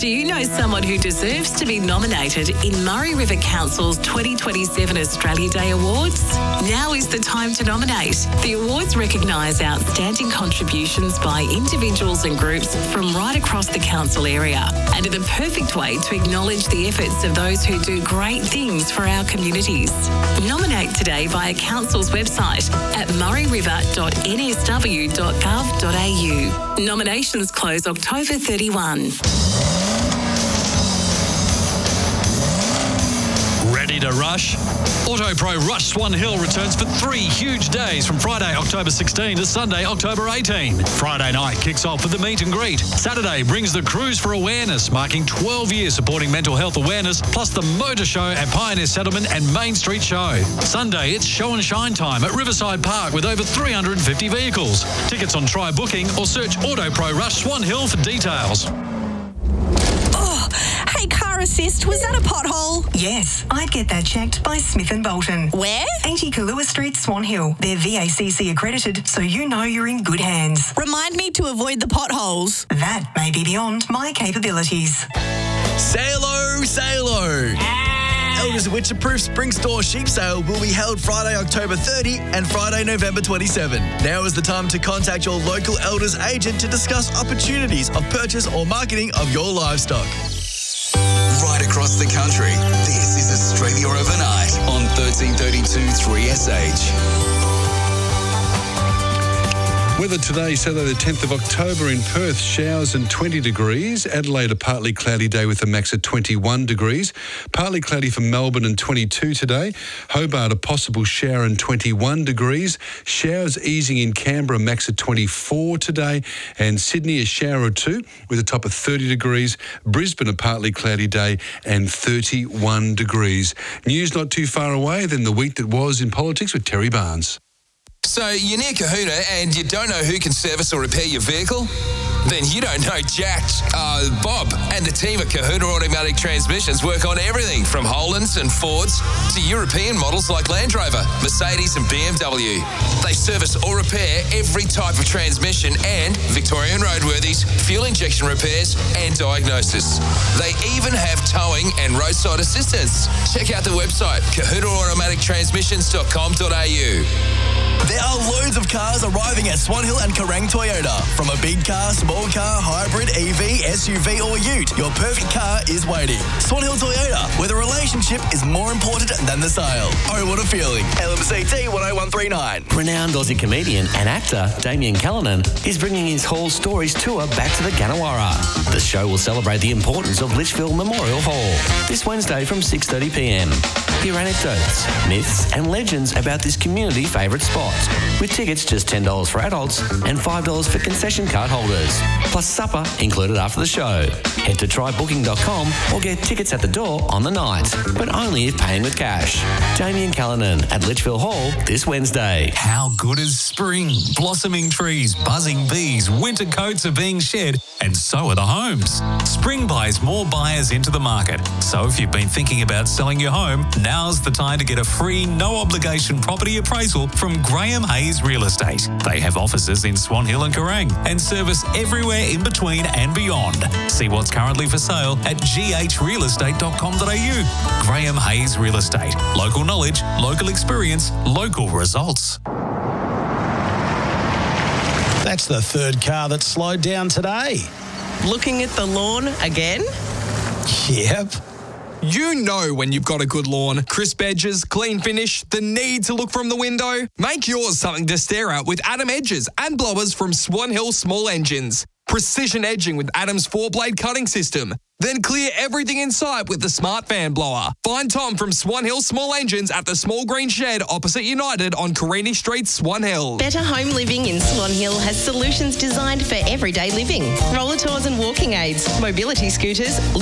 Do you know someone who deserves to be nominated in Murray River Council's 2027 Australia Day Awards? Now is the time to nominate. The awards recognise outstanding contributions by individuals and groups from right across the council area and are the perfect way to acknowledge the efforts of those who do great things for our communities. Nominate today via Council's website at murrayriver.nsw.gov.au. Nominations close October 31. Ready to rush? AutoPro Rush Swan Hill returns for 3 huge days from Friday, October 16 to Sunday, October 18. Friday night kicks off with the meet and greet. Saturday brings the Cruise for Awareness, marking 12 years supporting mental health awareness, plus the Motor Show at Pioneer Settlement and Main Street Show. Sunday, it's show and shine time at Riverside Park with over 350 vehicles. Tickets on Try Booking or search AutoPro Rush Swan Hill for details. Hey, Car Assist, was that a pothole? Yes, I'd get that checked by Smith & Bolton. Where? 80 Kahlua Street, Swan Hill. They're VACC accredited, so you know you're in good hands. Remind me to avoid the potholes. That may be beyond my capabilities. Say-lo, say-lo. Elders Witcher-proof Spring Store Sheep Sale will be held Friday, October 30 and Friday, November 27. Now is the time to contact your local Elders agent to discuss opportunities of purchase or marketing of your livestock. Right across the country, this is Australia Overnight on 1332 3SH. Weather today, Saturday the 10th of October in Perth, showers and 20 degrees. Adelaide, a partly cloudy day with a max of 21 degrees. Partly cloudy for Melbourne and 22 today. Hobart, a possible shower and 21 degrees. Showers easing in Canberra, max of 24 today. And Sydney, a shower or 2 with a top of 30 degrees. Brisbane, a partly cloudy day and 31 degrees. News not too far away than the week that was in politics with Terry Barnes. So you're near Kahuna and you don't know who can service or repair your vehicle? Then you don't know Jack. Bob and the team at Kahuna Automatic Transmissions work on everything from Hollands and Fords to European models like Land Rover, Mercedes and BMW. They service or repair every type of transmission and Victorian roadworthies, fuel injection repairs and diagnosis. They even have towing and roadside assistance. Check out the website kahunaautomatictransmissions.com.au. There are loads of cars arriving at Swan Hill and Kerrang Toyota. From a big car, small car, hybrid, EV, SUV or ute, your perfect car is waiting. Swan Hill Toyota, where the relationship is more important than the sale. Oh, what a feeling. LMCT 10139. Renowned Aussie comedian and actor Damien Callanan is bringing his Hall Stories tour back to the Ganawara. The show will celebrate the importance of Litchfield Memorial Hall this Wednesday from 6:30pm. Hear anecdotes, myths and legends about this community favourite spot, with tickets just $10 for adults and $5 for concession card holders, plus supper included after the show. Head to trybooking.com or get tickets at the door on the night, but only if paying with cash. Damien Callanan at Litchfield Hall this Wednesday. How good is spring? Blossoming trees, buzzing bees, winter coats are being shed, and so are the homes. Spring buys more buyers into the market. So if you've been thinking about selling your home, now's the time to get a free, no-obligation property appraisal from Graham Hayes Real Estate. They have offices in Swan Hill and Kerrang and service everywhere in between and beyond. See what's currently for sale at ghrealestate.com.au. Graham Hayes Real Estate. Local knowledge, local experience, local results. That's the third car that slowed down today. Looking at the lawn again? Yep. You know when you've got a good lawn. Crisp edges, clean finish, the need to look from the window. Make yours something to stare at with Adam edges and blowers from Swan Hill Small Engines. Precision edging with Adam's 4-blade cutting system. Then clear everything in sight with the Smart Fan Blower. Find Tom from Swan Hill Small Engines at the Small Green Shed opposite United on Carini Street, Swan Hill. Better Home Living in Swan Hill has solutions designed for everyday living. Roller tours and walking aids, mobility scooters,